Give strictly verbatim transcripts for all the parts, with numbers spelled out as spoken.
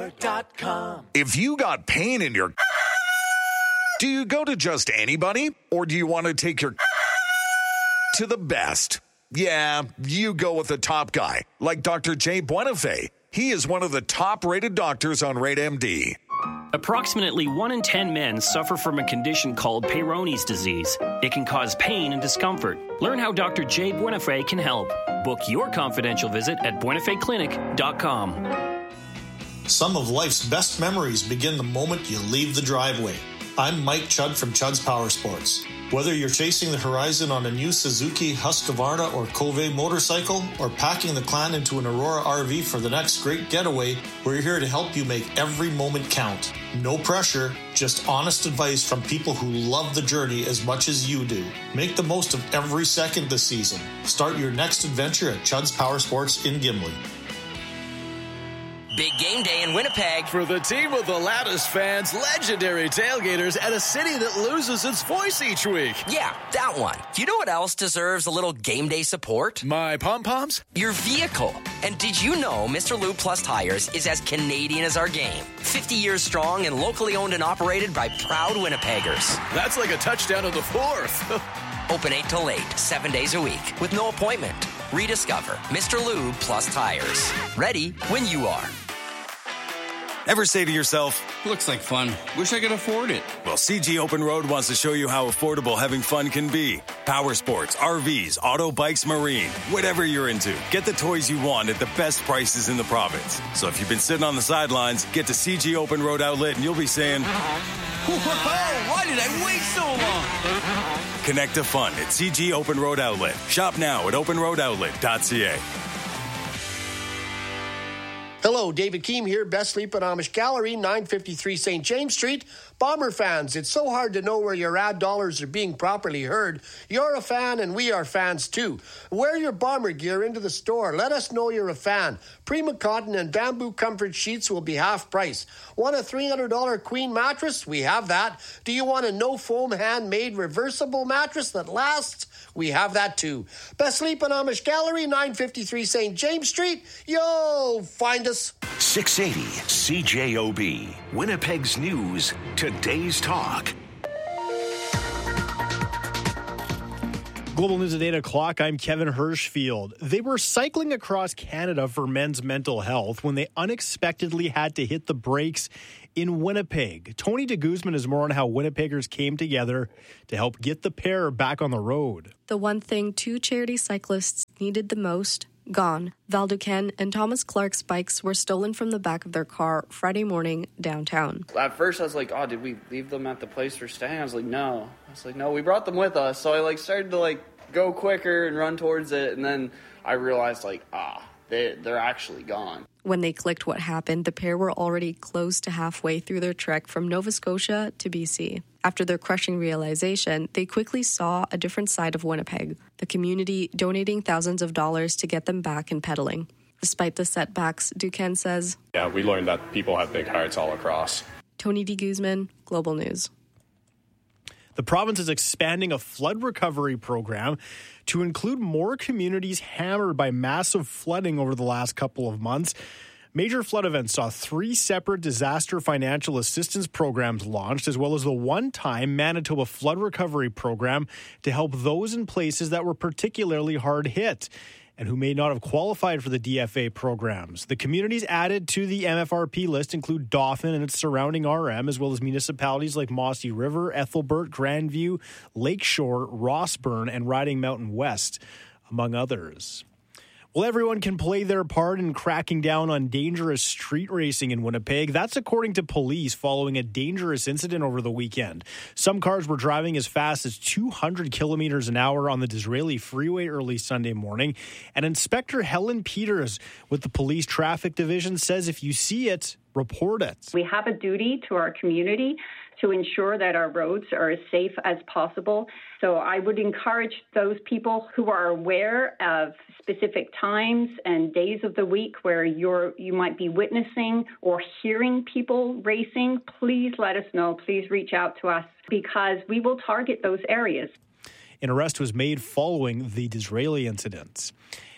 sport dot com. If you got pain in your... Do you go to just anybody? Or do you want to take your... to the best? Yeah, you go with the top guy, like Doctor Jay Buenafé. He is one of the top-rated doctors on Rate M D. Approximately one in ten men suffer from a condition called Peyronie's disease. It can cause pain and discomfort. Learn how Doctor Jay Buenafé can help. Book your confidential visit at buenafé clinic dot com. Some of life's best memories begin the moment you leave the driveway. I'm Mike Chudd from Chudd's Power Sports. Whether you're chasing the horizon on a new Suzuki Husqvarna or Covey motorcycle, or packing the clan into an Aurora R V for the next great getaway, we're here to help you make every moment count. No pressure, just honest advice from people who love the journey as much as you do. Make the most of every second this season. Start your next adventure at Chudd's Power Sports in Gimli. Big game day in Winnipeg. For the team with the loudest fans, legendary tailgaters, and a city that loses its voice each week. Yeah, that one. You know what else deserves a little game day support? My pom-poms? Your vehicle. And did you know Mister Lube Plus Tires is as Canadian as our game? fifty years strong and locally owned and operated by proud Winnipeggers. That's like a touchdown in the fourth. Open eight till eight, seven days a week, with no appointment. Rediscover Mister Lube Plus Tires. Ready when you are. Ever say to yourself, looks like fun. Wish I could afford it. Well, C G Open Road wants to show you how affordable having fun can be. Power sports, R Vs, auto bikes, marine, whatever you're into. Get the toys you want at the best prices in the province. So if you've been sitting on the sidelines, get to C G Open Road Outlet and you'll be saying, whoa, why did I wait so long? Connect to fun at C G Open Road Outlet. Shop now at open road outlet dot c a. Hello, David Keem here, Best Sleep at Amish Gallery, nine fifty-three Saint James Street. Bomber fans, it's so hard to know where your ad dollars are being properly heard. You're a fan and we are fans too. Wear your Bomber gear into the store. Let us know you're a fan. Prima Cotton and Bamboo Comfort Sheets will be half price. Want a three hundred dollars queen mattress? We have that. Do you want a no-foam handmade reversible mattress that lasts? We have that too. Best Sleep at Amish Gallery, nine fifty-three Saint James Street. Yo, find us. six eighty C J O B, Winnipeg's News, today's talk. Global News at eight o'clock. I'm Kevin Hirschfield. They were cycling across Canada for men's mental health when they unexpectedly had to hit the brakes in Winnipeg. Tony de Guzman has more on how Winnipeggers came together to help get the pair back on the road. The one thing two charity cyclists needed the most, gone. Val Duquesne and Thomas Clark's bikes were stolen from the back of their car Friday morning downtown. At first I was like, oh, did we leave them at the place we're staying? I was like, no. I was like, no, we brought them with us. So I like started to like go quicker and run towards it. And then I realized like, ah, they, they're actually gone. When they clicked what happened, the pair were already close to halfway through their trek from Nova Scotia to B C. After their crushing realization, they quickly saw a different side of Winnipeg, the community donating thousands of dollars to get them back and pedaling. Despite the setbacks, Duquesne says, yeah, we learned that people have big hearts all across. Tony de Guzman, Global News. The province is expanding a flood recovery program to include more communities hammered by massive flooding over the last couple of months. Major flood events saw three separate disaster financial assistance programs launched, as well as the one-time Manitoba Flood Recovery Program to help those in places that were particularly hard hit and who may not have qualified for the D F A programs. The communities added to the M F R P list include Dauphin and its surrounding R M, as well as municipalities like Mossy River, Ethelbert, Grandview, Lakeshore, Rossburn, and Riding Mountain West, among others. Well, everyone can play their part in cracking down on dangerous street racing in Winnipeg. That's according to police following a dangerous incident over the weekend. Some cars were driving as fast as two hundred kilometers an hour on the Disraeli Freeway early Sunday morning. And Inspector Helen Peters with the Police Traffic Division says if you see it, report it. We have a duty to our community to ensure that our roads are as safe as possible. So I would encourage those people who are aware of specific times and days of the week where you're you might be witnessing or hearing people racing, please let us know. Please reach out to us because we will target those areas. An arrest was made following the Disraeli incident.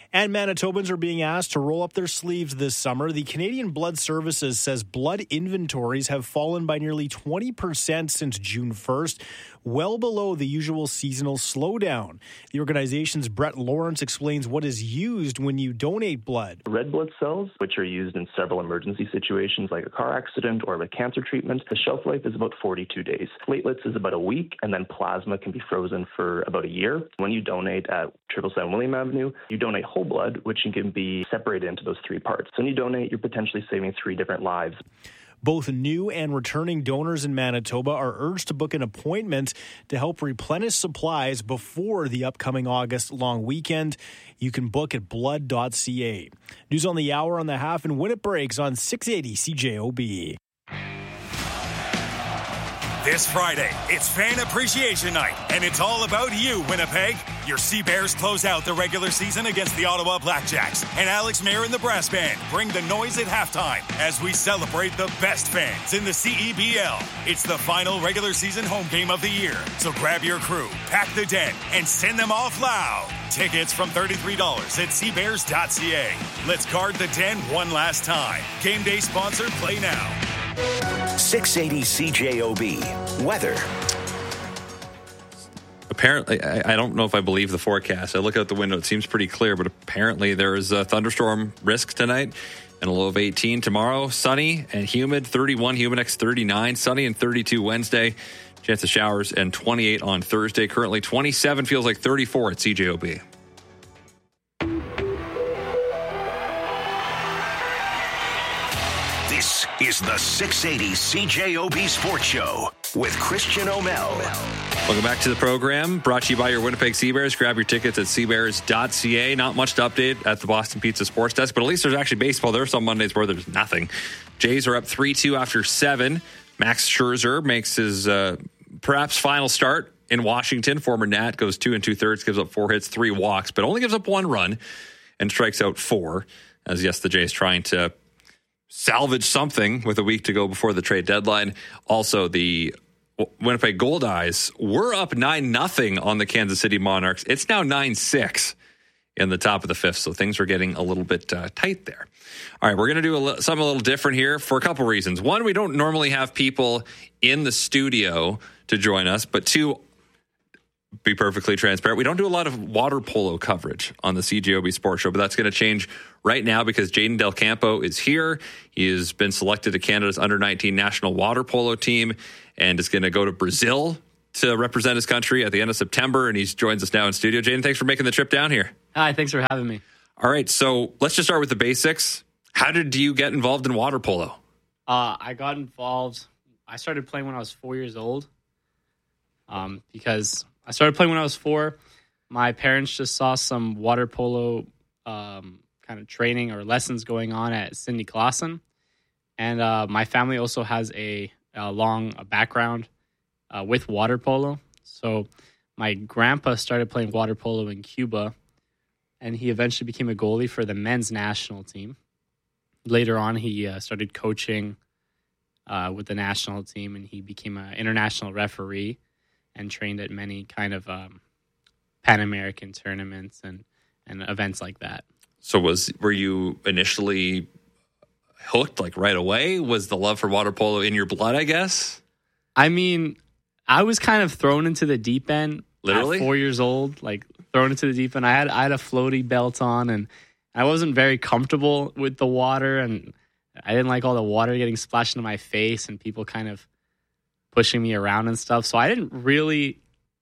And Manitobans are being asked to roll up their sleeves this summer. The Canadian Blood Services says blood inventories have fallen by nearly twenty percent since June first, well below the usual seasonal slowdown. The organization's Brett Lawrence explains what is used when you donate blood. Red blood cells, which are used in several emergency situations like a car accident or a cancer treatment, the shelf life is about forty-two days. Platelets is about a week, and then plasma can be frozen for about a year. When you donate at triple seven William Avenue, you donate whole blood, which can be separated into those three parts. So when you donate, you're potentially saving three different lives. Both new and returning donors in Manitoba are urged to book an appointment to help replenish supplies before the upcoming August long weekend. You can book at blood dot c a. News on the hour on the half and when it breaks on six eighty C J O B. This Friday, it's Fan Appreciation Night, and it's all about you, Winnipeg. Your Sea Bears close out the regular season against the Ottawa Blackjacks, and Alex Mayer and the brass band bring the noise at halftime as we celebrate the best fans in the C E B L. It's the final regular season home game of the year, so grab your crew, pack the den, and send them off loud. Tickets from thirty-three dollars at sea bears dot c a. Let's guard the den one last time. Game day sponsor, play now. six eighty C J O B. Weather. Apparently, I, I don't know if I believe the forecast. I look out the window, it seems pretty clear, but apparently there is a thunderstorm risk tonight and a low of eighteen tomorrow. Sunny and humid, thirty-one, Humidex thirty-nine, sunny and thirty-two Wednesday. Chance of showers and twenty-eight on Thursday. Currently twenty-seven, feels like thirty-four at C J O B. This is the six eighty C J O B Sports Show with Christian O'Mell. Welcome back to the program, brought to you by your Winnipeg Sea Bears. Grab your tickets at sea bears dot c a. Not much to update at the Boston Pizza Sports Desk, but at least there's actually baseball. There are some Mondays where there's nothing. Jays are up three two after seven. Max Scherzer makes his uh, perhaps final start in Washington. Former Nat goes two and two-thirds, gives up four hits, three walks, but only gives up one run and strikes out four. As yes, the Jays trying to salvage something with a week to go before the trade deadline. Also, the Winnipeg Goldeyes were up nine nothing on the Kansas City Monarchs. It's now nine six in the top of the fifth, so things are getting a little bit uh, tight there. All right, we're going to do a li- something a little different here for a couple reasons. One, we don't normally have people in the studio to join us, but two, be perfectly transparent, we don't do a lot of water polo coverage on the C J O B Sports Show, but that's going to change right now because Jaden Del Campo is here. He has been selected to Canada's under nineteen national water polo team and is going to go to Brazil to represent his country at the end of September, and he joins us now in studio. Jaden, thanks for making the trip down here. Hi, thanks for having me. All right, so let's just start with the basics. How did you get involved in water polo? Uh, I got involved, I started playing when I was four years old um, because I started playing when I was four. My parents just saw some water polo um, kind of training or lessons going on at Cindy Clausen. And uh, my family also has a, a long background uh, with water polo. So my grandpa started playing water polo in Cuba, and he eventually became a goalie for the men's national team. Later on, he uh, started coaching uh, with the national team, and he became an international referee and trained at many kind of um, Pan American tournaments and, and events like that. So was were you initially hooked like right away? Was the love for water polo in your blood, I guess? I mean, I was kind of thrown into the deep end. Literally? At four years old, like thrown into the deep end. I had I had a floaty belt on, and I wasn't very comfortable with the water, and I didn't like all the water getting splashed into my face and people kind of pushing me around and stuff. So I didn't really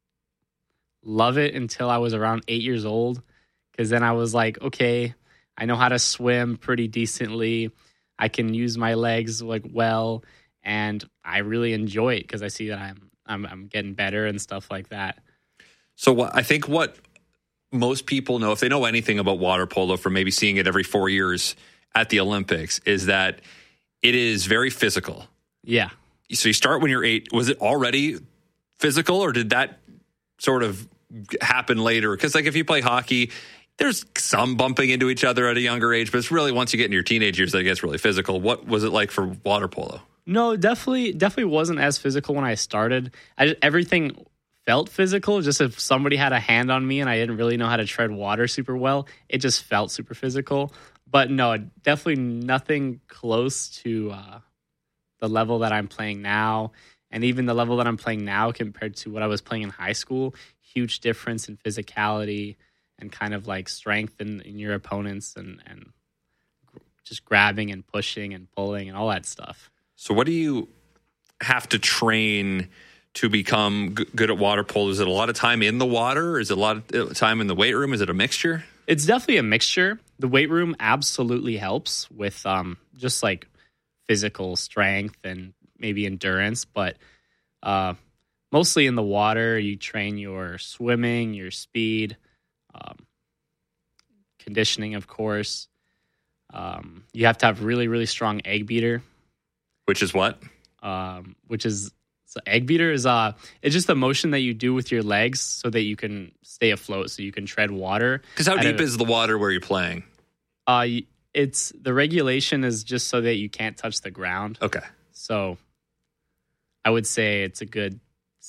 love it until I was around eight years old, because then I was like, okay, I know how to swim pretty decently. I can use my legs like well, and I really enjoy it because I see that I'm I'm I'm getting better and stuff like that. So what I think what most people know, if they know anything about water polo from maybe seeing it every four years at the Olympics, is that it is very physical. Yeah. So you start when you're eight. Was it already physical, or did that sort of happen later? Because like if you play hockey, there's some bumping into each other at a younger age, but it's really once you get into your teenage years that it gets really physical. What was it like for water polo? No, definitely, definitely wasn't as physical when I started. I just, everything felt physical. Just if somebody had a hand on me and I didn't really know how to tread water super well, it just felt super physical. But no, definitely nothing close to uh, the level that I'm playing now. And even the level that I'm playing now compared to what I was playing in high school, huge difference in physicality and kind of like strength in, in your opponents and, and just grabbing and pushing and pulling and all that stuff. So what do you have to train to become g- good at water polo? Is it a lot of time in the water? Is it a lot of time in the weight room? Is it a mixture? It's definitely a mixture. The weight room absolutely helps with um, just like physical strength and maybe endurance, but uh, mostly in the water, you train your swimming, your speed, um, conditioning, of course. Um, you have to have really, really strong egg beater. Which is what? Um, which is so egg beater is uh, it's just the motion that you do with your legs so that you can stay afloat, so you can tread water. Because how deep a, is the water where you're playing? Uh, it's the regulation is just so that you can't touch the ground. Okay. So I would say it's a good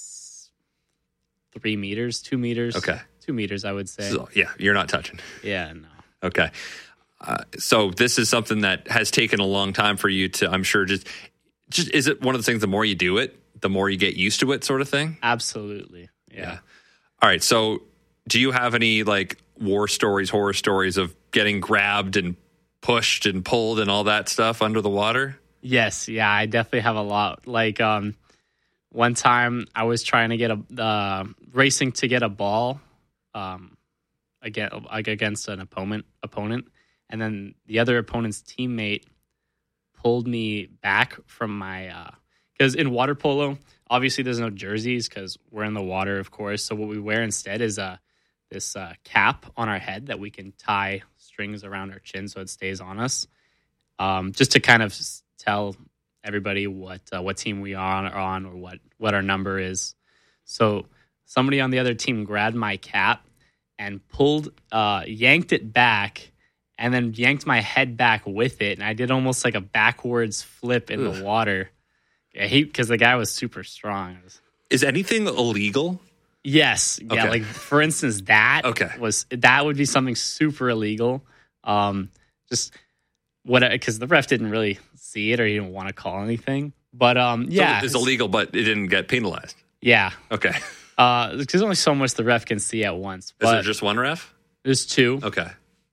three meters, two meters. Okay. Two meters, I would say. So, yeah, you're not touching. Yeah, no. Okay. Uh, so this is something that has taken a long time for you to, I'm sure, just, just is it one of the things, the more you do it, the more you get used to it sort of thing? Absolutely. Yeah. yeah. All right. So do you have any like war stories, horror stories of getting grabbed and pushed and pulled and all that stuff under the water? Yes. Yeah, I definitely have a lot. Like um, one time I was trying to get a, uh, racing to get a ball um, again, like against an opponent, opponent. And then the other opponent's teammate pulled me back from my, because uh, in water polo, obviously there's no jerseys because we're in the water, of course. So what we wear instead is uh, this uh, cap on our head that we can tie strings around our chin so it stays on us, um, just to kind of tell everybody what uh, what team we are on, or on or what, what our number is. So somebody on the other team grabbed my cap and pulled, uh, yanked it back, and then yanked my head back with it. And I did almost like a backwards flip in Ugh. the water. I hate because the guy was super strong. Was, Is anything illegal? Yes. Yeah. Okay. Like for instance, that okay. was, that would be something super illegal. Um, just what, because the ref didn't really see it or he didn't want to call anything. But um, yeah. So it's illegal, but it didn't get penalized. Yeah. Okay. Uh, there's only so much the ref can see at once. But Is there just one ref? There's two. Okay.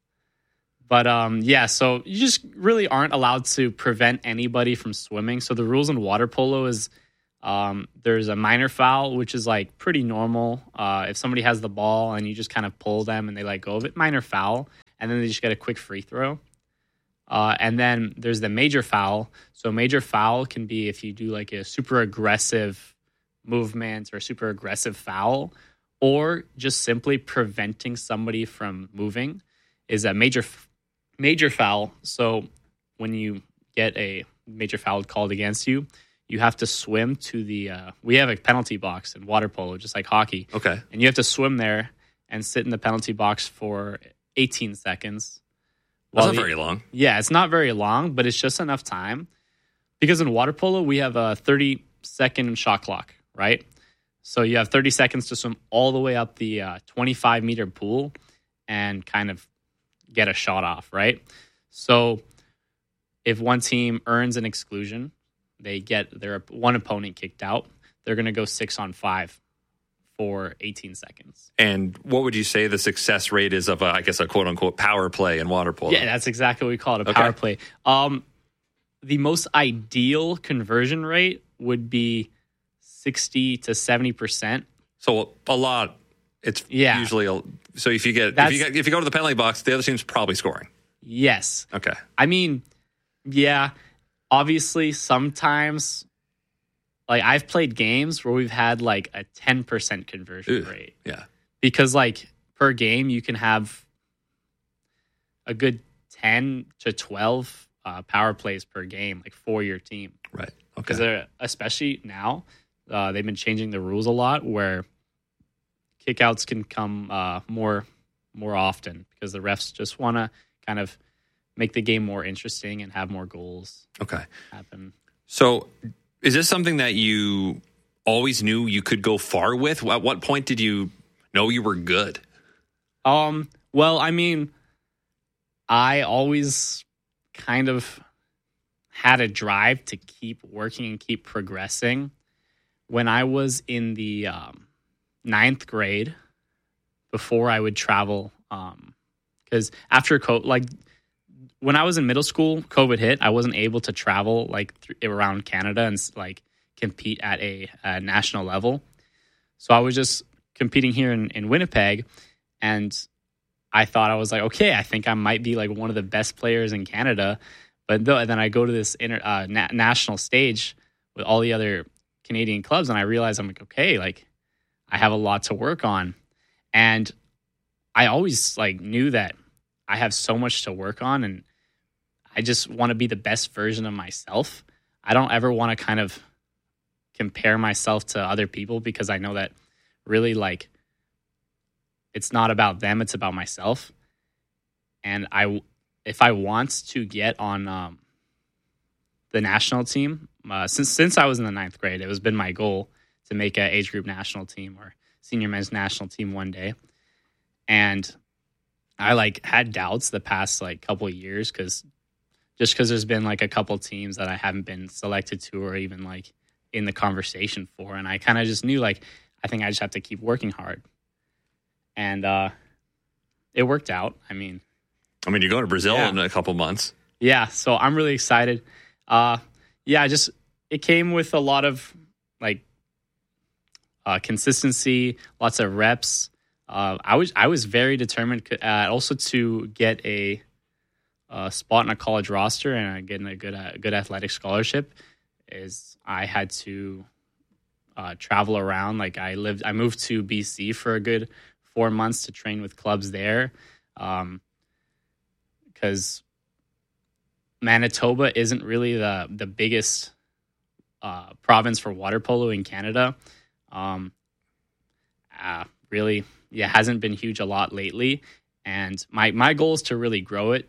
But um, yeah, so you just really aren't allowed to prevent anybody from swimming. So the rules in water polo is um, there's a minor foul, which is like pretty normal. Uh, if somebody has the ball and you just kind of pull them and they let go of it, minor foul. And then they just get a quick free throw. Uh, and then there's the major foul. So major foul can be if you do like a super aggressive movement or super aggressive foul, or just simply preventing somebody from moving is a major f- major foul. So when you get a major foul called against you, you have to swim to the uh, we have a penalty box in water polo, just like hockey. Okay. And you have to swim there and sit in the penalty box for eighteen seconds. That's not very long. Yeah, it's not very long, but it's just enough time. Because in water polo, we have a thirty second shot clock, right? So you have thirty seconds to swim all the way up the uh, twenty-five meter pool and kind of get a shot off, right? So if one team earns an exclusion, they get their one opponent kicked out. They're going to go six on five for eighteen seconds. And what would you say the success rate is of, a, I guess, a quote-unquote power play in water polo? Yeah, that's exactly what we call it, a okay. power play. Um, the most ideal conversion rate would be sixty to seventy percent. So a lot. It's yeah. usually a, so if you get if you get, if you go to the penalty box, the other team's probably scoring. Yes. Okay. I mean, yeah. Obviously, sometimes, like I've played games where we've had like a ten percent conversion Ooh, rate. Yeah. Because like per game, you can have a good ten to twelve uh, power plays per game, like for your team. Right. Okay. Because they're especially now, uh, they've been changing the rules a lot where kickouts can come uh, more more often because the refs just want to kind of make the game more interesting and have more goals okay. happen. So is this something that you always knew you could go far with? At what point did you know you were good? Um, well, I mean, I always kind of had a drive to keep working and keep progressing. When I was in the um, ninth grade, before I would travel, because um, after co- like when I was in middle school, COVID hit. I wasn't able to travel like th- around Canada and like compete at a, a national level. So I was just competing here in, in Winnipeg, and I thought I was like, okay, I think I might be like one of the best players in Canada. But th- then I go to this inter- uh, na- national stage with all the other Canadian clubs, and I realize I'm like, okay, like I have a lot to work on. And I always like knew that I have so much to work on, and I just want to be the best version of myself. I don't ever want to kind of compare myself to other people, because I know that really like it's not about them, it's about myself. And I, if I want to get on um, the national team, uh, since since I was in the ninth grade, it was been my goal to make an age group national team or senior men's national team one day. And I like had doubts the past like couple of years, because just because there's been like a couple teams that I haven't been selected to or even like in the conversation for. And I kind of just knew like, I think I just have to keep working hard. And uh, it worked out. I mean, I mean, you're going to Brazil yeah. in a couple months. Yeah. So I'm really excited. Uh, yeah, just, it came with a lot of like uh, consistency, lots of reps. Uh, I was, I was very determined uh, also to get a, a spot in a college roster and getting a good, a good athletic scholarship. Is I had to uh, travel around. Like I lived, I moved to B C for a good four months to train with clubs there. Um, because Manitoba isn't really the, the biggest uh, province for water polo in Canada. Um, uh, really, yeah, hasn't been huge a lot lately. And my, my goal is to really grow it.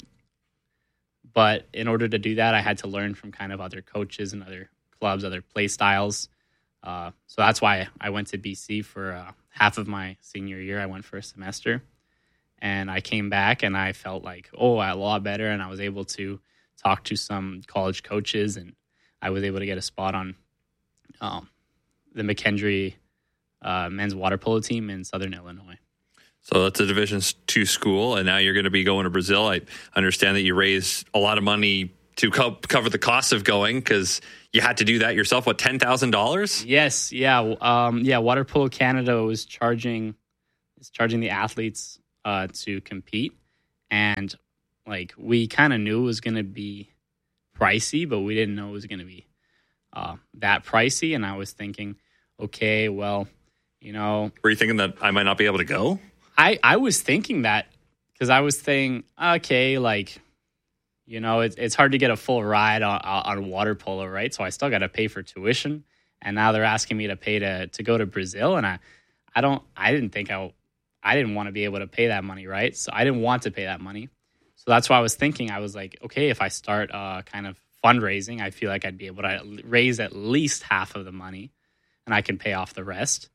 But in order to do that, I had to learn from kind of other coaches and other clubs, other play styles. Uh, so that's why I went to B C for uh, half of my senior year. I went for a semester. And I came back and I felt like, oh, a lot better. And I was able to talk to some college coaches, and I was able to get a spot on um, the McKendree uh, men's water polo team in Southern Illinois. So that's a Division two school, and now you're going to be going to Brazil. I understand that you raised a lot of money to co- cover the cost of going, because you had to do that yourself. What, ten thousand dollars? Yes, yeah, um, yeah. Water Polo Canada was charging, is charging the athletes uh, to compete, and like we kind of knew it was going to be pricey, but we didn't know it was going to be uh, that pricey. And I was thinking, okay, well, you know, were you thinking that I might not be able to go? I, I was thinking that, because I was thinking, okay, like, you know, it's it's hard to get a full ride on, on water polo, right? So I still got to pay for tuition, and now they're asking me to pay to to go to Brazil, and I, I don't, I didn't think I, I didn't want to be able to pay that money, right? So I didn't want to pay that money, so that's why I was thinking. I was like, okay, if I start uh, kind of fundraising, I feel like I'd be able to raise at least half of the money, and I can pay off the rest.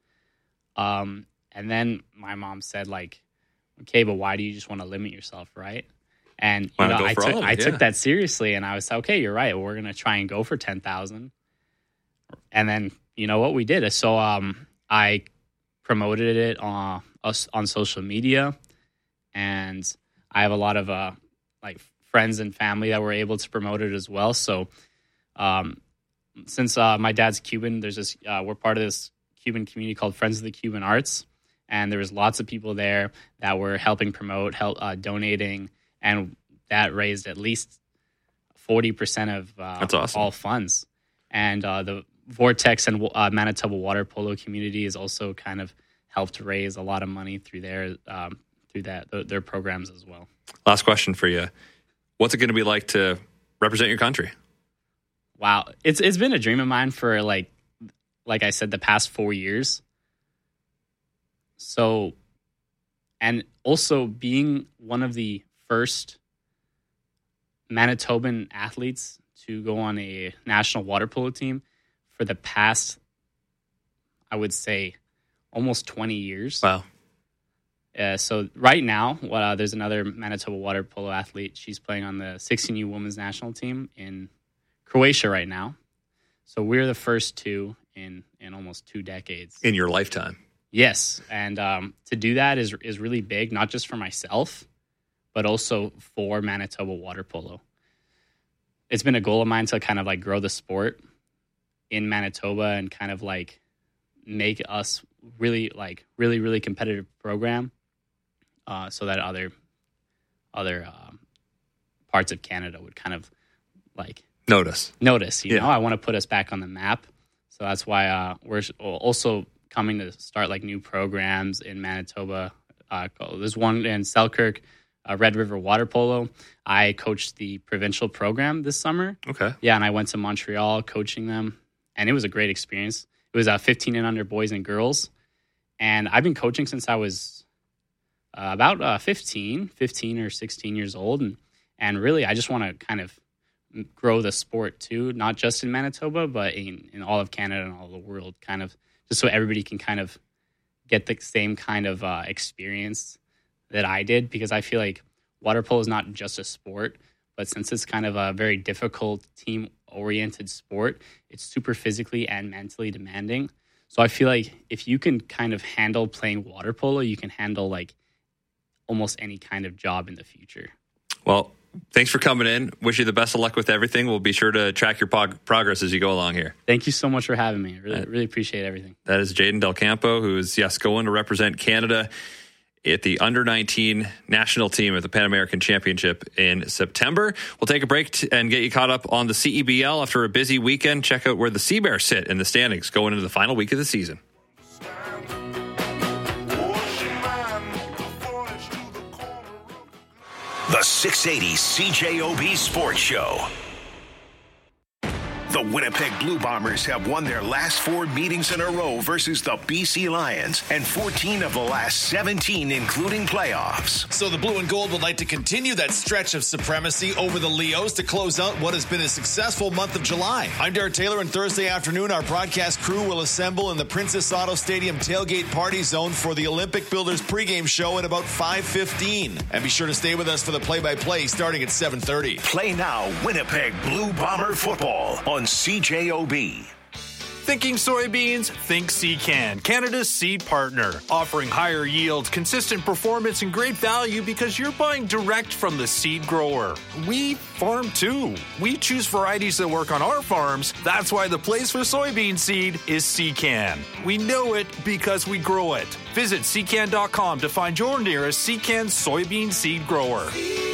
Um. And then my mom said, like, okay, but why do you just want to limit yourself, right? And you know, I, took, I yeah. took that seriously, and I was like, okay, you're right. We're going to try and go for ten thousand. And then, you know what, we did. So um, I promoted it on, on social media, and I have a lot of uh, like friends and family that were able to promote it as well. So um, since uh, my dad's Cuban, there's this, uh, we're part of this Cuban community called Friends of the Cuban Arts. And there was lots of people there that were helping promote, help, uh, donating, and that raised at least forty percent of uh, That's awesome. all funds. And uh, the Vortex and uh, Manitoba Water Polo community has also kind of helped raise a lot of money through their um, through that th- their programs as well. Last question for you: what's it going to be like to represent your country? Wow, it's it's been a dream of mine for like like I said, the past four years. So, and also being one of the first Manitoban athletes to go on a national water polo team for the past I would say, almost twenty years. Wow. Uh, so right now, uh, there's another Manitoba water polo athlete. She's playing on the sixteen U women's national team in Croatia right now. So we're the first two in, in almost two decades. In your lifetime. Yes. And um, to do that is is really big, not just for myself, but also for Manitoba water polo. It's been a goal of mine to kind of like grow the sport in Manitoba and kind of like make us really like really, really competitive program uh, so that other other um, parts of Canada would kind of like notice. Notice, you Yeah. know, I want to put us back on the map. So that's why uh, we're also coming to start like new programs in Manitoba. Uh, there's one in Selkirk, uh, Red River Water Polo. I coached the provincial program this summer. Okay. Yeah, and I went to Montreal coaching them, and it was a great experience. It was uh, fifteen and under boys and girls, and I've been coaching since I was uh, about uh, fifteen, fifteen or sixteen years old, and and really I just want to kind of grow the sport too, not just in Manitoba, but in, in all of Canada and all the world, kind of just so everybody can kind of get the same kind of uh, experience that I did, because I feel like water polo is not just a sport, but since it's kind of a very difficult team-oriented sport, it's super physically and mentally demanding. So I feel like if you can kind of handle playing water polo, you can handle like almost any kind of job in the future. Well, thanks for coming in. Wish you the best of luck with everything. We'll be sure to track your prog- progress as you go along here. Thank you so much for having me. Really, really appreciate everything. That is Jayden Del Campo, who is, yes, going to represent Canada at the under nineteen national team at the Pan American Championship in September. We'll take a break t- and get you caught up on the C E B L after a busy weekend. Check out where the Sea Bears sit in the standings going into the final week of the season. The six eighty C J O B Sports Show. The Winnipeg Blue Bombers have won their last four meetings in a row versus the B C Lions and fourteen of the last seventeen, including playoffs. So the Blue and Gold would like to continue that stretch of supremacy over the Leos to close out what has been a successful month of July. I'm Derek Taylor, and Thursday afternoon, our broadcast crew will assemble in the Princess Auto Stadium tailgate party zone for the Olympic Builders pregame show at about five fifteen. And be sure to stay with us for the play-by-play starting at seven thirty. Play now Winnipeg Blue Bomber football on C J O B. Thinking soybeans? Think Secan, Canada's seed partner. Offering higher yields, consistent performance, and great value because you're buying direct from the seed grower. We farm too. We choose varieties that work on our farms. That's why the place for soybean seed is Secan. We know it because we grow it. Visit secan dot com to find your nearest Secan soybean seed grower.